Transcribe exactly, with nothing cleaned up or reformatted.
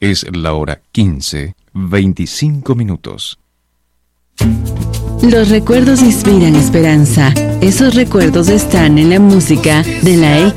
Es la hora quince, veinticinco minutos. Los recuerdos inspiran esperanza. Esos recuerdos están en la música de la